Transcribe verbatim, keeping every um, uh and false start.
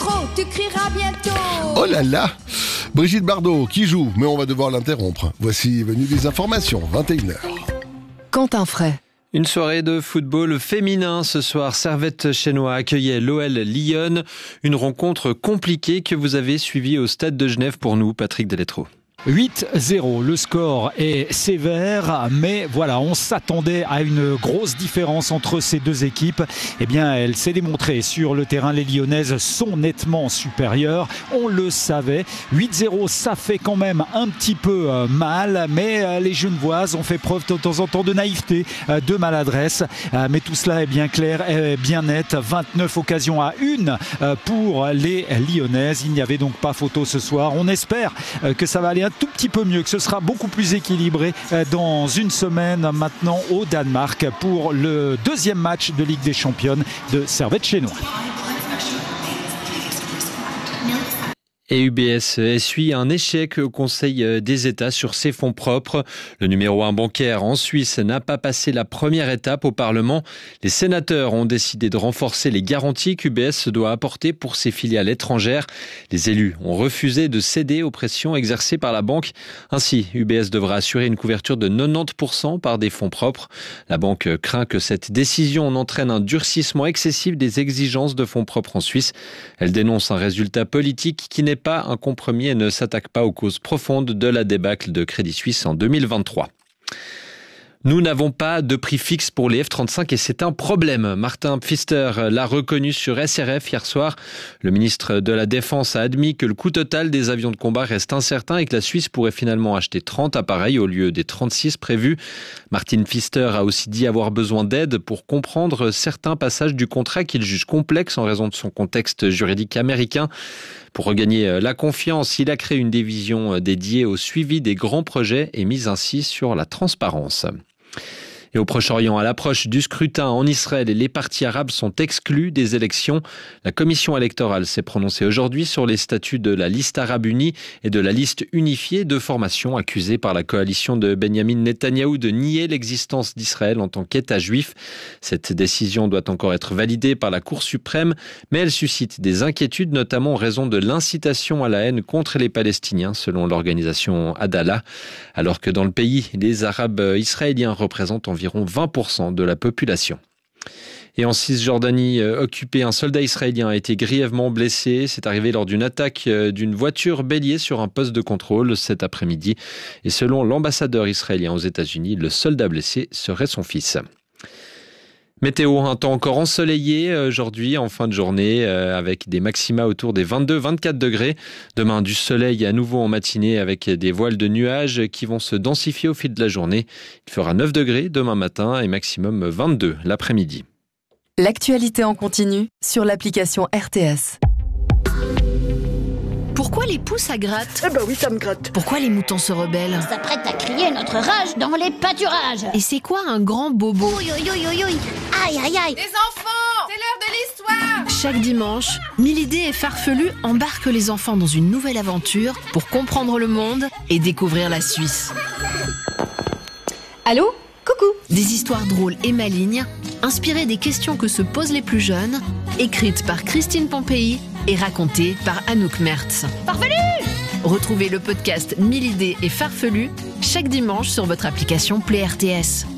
micro, tu crieras bientôt. Oh là là, Brigitte Bardot qui joue, mais on va devoir l'interrompre. Voici venu des informations, vingt et une heures. Quentin Fray. Une soirée de football féminin ce soir. Servette Chénois accueillait l'O L Lyon. Une rencontre compliquée que vous avez suivie au Stade de Genève pour nous, Patrick Deletreau. huit zéro, le score est sévère, mais voilà, on s'attendait à une grosse différence entre ces deux équipes. Eh bien, elle s'est démontrée sur le terrain. Les Lyonnaises sont nettement supérieures, on le savait. huit zéro, ça fait quand même un petit peu mal, mais les Genevoises ont fait preuve de temps en temps de naïveté, de maladresse. Mais tout cela est bien clair, est bien net. vingt-neuf occasions à une pour les Lyonnaises. Il n'y avait donc pas photo ce soir. On espère que ça va aller un tout petit peu mieux, que ce sera beaucoup plus équilibré dans une semaine maintenant au Danemark pour le deuxième match de Ligue des Championnes de Servette Chénois. Et U B S essuie un échec au Conseil des États sur ses fonds propres. Le numéro un bancaire en Suisse n'a pas passé la première étape au Parlement. Les sénateurs ont décidé de renforcer les garanties qu'U B S doit apporter pour ses filiales étrangères. Les élus ont refusé de céder aux pressions exercées par la banque. Ainsi, U B S devra assurer une couverture de quatre-vingt-dix pour cent par des fonds propres. La banque craint que cette décision entraîne un durcissement excessif des exigences de fonds propres en Suisse. Elle dénonce un résultat politique qui n'est pas un compromis et ne s'attaque pas aux causes profondes de la débâcle de Crédit Suisse en deux mille vingt-trois. Nous n'avons pas de prix fixe pour les F trente-cinq et c'est un problème. Martin Pfister l'a reconnu sur S R F hier soir. Le ministre de la Défense a admis que le coût total des avions de combat reste incertain et que la Suisse pourrait finalement acheter trente appareils au lieu des trente-six prévus. Martin Pfister a aussi dit avoir besoin d'aide pour comprendre certains passages du contrat qu'il juge complexes en raison de son contexte juridique américain. Pour regagner la confiance, il a créé une division dédiée au suivi des grands projets et mise ainsi sur la transparence. Et au Proche-Orient, à l'approche du scrutin en Israël, les partis arabes sont exclus des élections. La commission électorale s'est prononcée aujourd'hui sur les statuts de la liste arabe unie et de la liste unifiée de formations accusées par la coalition de Benyamin Netanyahou de nier l'existence d'Israël en tant qu'État juif. Cette décision doit encore être validée par la Cour suprême, mais elle suscite des inquiétudes, notamment en raison de l'incitation à la haine contre les Palestiniens, selon l'organisation Adallah. Alors que dans le pays, les Arabes israéliens représentent environ environ vingt pour cent de la population. Et en Cisjordanie occupée, un soldat israélien a été grièvement blessé. C'est arrivé lors d'une attaque d'une voiture bélier sur un poste de contrôle cet après-midi. Et selon l'ambassadeur israélien aux États-Unis, le soldat blessé serait son fils. Météo, un temps encore ensoleillé aujourd'hui en fin de journée avec des maxima autour des vingt-deux à vingt-quatre degrés. Demain, du soleil à nouveau en matinée avec des voiles de nuages qui vont se densifier au fil de la journée. Il fera neuf degrés demain matin et maximum vingt-deux l'après-midi. L'actualité en continu sur l'application R T S. Pourquoi les poux ça gratte ? Eh ben oui, ça me gratte. Pourquoi les moutons se rebellent ? On s'apprête à crier notre rage dans les pâturages. Et c'est quoi un grand bobo ? Ouïe, ouïe, ouïe, ouïe, ouïe. Aïe, aïe, aïe. Les enfants, c'est l'heure de l'histoire. Chaque dimanche, Milidé et Farfelu embarquent les enfants dans une nouvelle aventure pour comprendre le monde et découvrir la Suisse. Allô ? Coucou. Des histoires drôles et malignes, inspirées des questions que se posent les plus jeunes, écrites par Christine Pompéi et racontées par Anouk Mertz. Farfelu ! Retrouvez le podcast Milidé et Farfelu chaque dimanche sur votre application Play R T S.